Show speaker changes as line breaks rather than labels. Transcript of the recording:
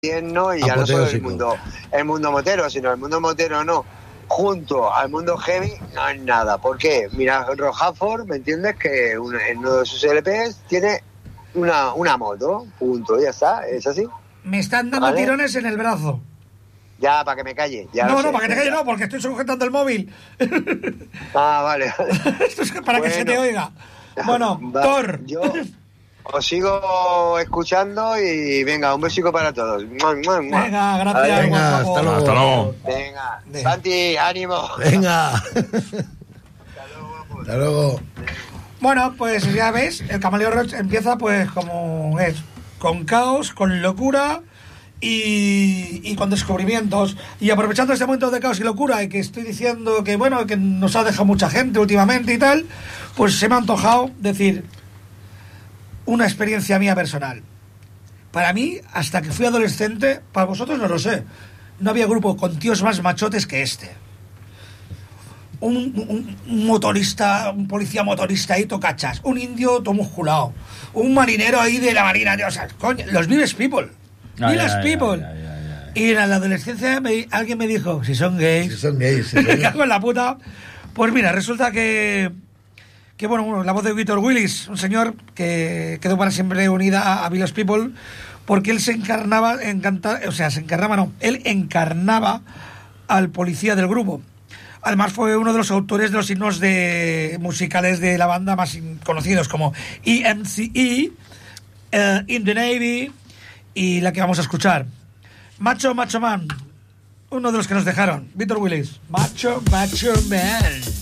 no, y ya no solo el mundo motero, sino el mundo motero no. Junto al mundo heavy no es nada. ¿Por qué? Mira, Rojaford, ¿me entiendes? Que en uno de sus LPs tiene una moto, punto, ya está, es así.
Me están dando tirones en el brazo.
Ya, para que me calle. Ya
no, para que te calle no, porque estoy sujetando el móvil.
Vale.
Esto es para que se te oiga. Bueno, Thor.
Yo os sigo escuchando y venga, un besico para todos.
Venga, gracias.
Venga, hasta luego.
Venga, Santi, ánimo.
Venga. Hasta luego.
Bueno, pues ya ves, el Camaleón Roach empieza pues como es, con caos, con locura y con descubrimientos. Y aprovechando este momento de caos y locura y que estoy diciendo que bueno, que nos ha dejado mucha gente últimamente y tal, pues se me ha antojado decir una experiencia mía personal. Para mí, hasta que fui adolescente, para vosotros no lo sé, no había grupo con tíos más machotes que este. Un motorista, un policía motorista ahí tocachas, un indio todo musculado, un marinero ahí de la marina, o sea, coño, los Village People. Y en la adolescencia alguien me dijo, si son gays, me cago en la puta. Pues mira, resulta que bueno, la voz de Víctor Willis, un señor que quedó para siempre unida a Village People, porque él él encarnaba al policía del grupo. Además fue uno de los autores de los himnos musicales de la banda más conocidos como EMCE, In the Navy y la que vamos a escuchar, Macho Man, uno de los que nos dejaron, Víctor Willis, Macho Man.